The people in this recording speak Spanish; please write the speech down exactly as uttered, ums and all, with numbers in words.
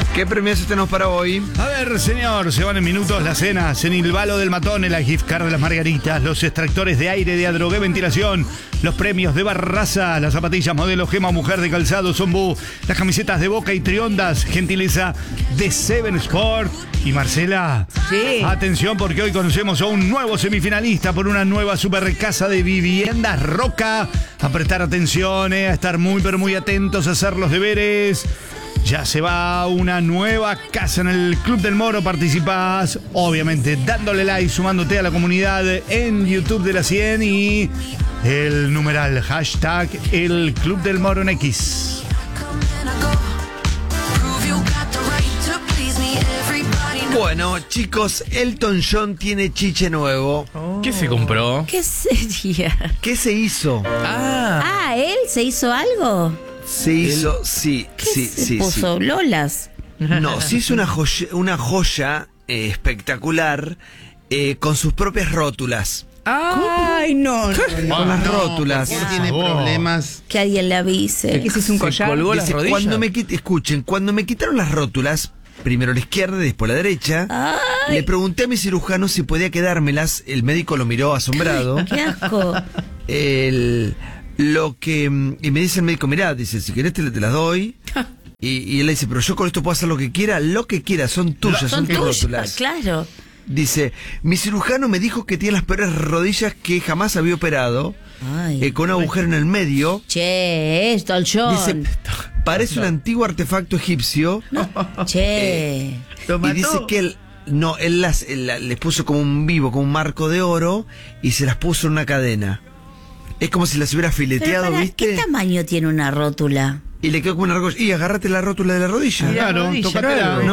¿Qué premios tenemos para hoy? A ver, señor, se van en minutos las cenas en el Balo del Matón, en la gift card de las Margaritas, los extractores de aire de Adrogué Ventilación, los premios de Barraza, las zapatillas modelo Gema Mujer de Calzado Zombú, las camisetas de Boca y Triondas, gentileza de Seven Sport. Y Marcela, sí. Atención porque hoy conocemos a un nuevo semifinalista por una nueva super casa de viviendas Roca. A prestar atención, eh, a estar muy pero muy atentos, a hacer los deberes. Ya se va una nueva casa en el Club del Moro. Participás, obviamente, dándole like, sumándote a la comunidad en YouTube de la cien y el numeral hashtag el Club del Moro en X. Bueno, chicos, Elton John tiene chiche nuevo. Oh. ¿Qué se compró? ¿Qué sería? ¿Qué se hizo? Ah, Ah, ¿él se hizo algo? Se hizo, sí, ¿Qué sí, se sí, puso? sí. ¿Lolas? No, se hizo una joya, una joya eh, espectacular eh, con sus propias rótulas. Ay, no, no, no. Con las rótulas. Él tiene favor. problemas. Que alguien le avise. ¿qué se hizo un collar? Colgó las Dice, rodillas. cuando me quit- escuchen, cuando me quitaron las rótulas, primero la izquierda y después la derecha, Ay. le pregunté a mi cirujano si podía quedármelas. El médico lo miró asombrado. Qué asco. El, lo que y me dice el médico, mirá, dice, si querés te, te las doy. Y, y él le dice, pero yo con esto puedo hacer lo que quiera. Lo que quiera, son tuyas, son, Son tus tuyas, rótulas. claro. Dice, mi cirujano me dijo que tiene las peores rodillas que jamás había operado, Ay. eh, con un agujero en el medio. Che, esto el John. Dice, parece un antiguo artefacto egipcio. Che. Y dice que él, no, él las, él la- les puso como un vivo, como un marco de oro, y se las puso en una cadena. Es como si las hubiera Pero fileteado, para, ¿viste? ¿qué tamaño tiene una rótula? Y le quedó como una argolla. Y agárrate la rótula de la rodilla. Claro, rodilla, tócatela. claro.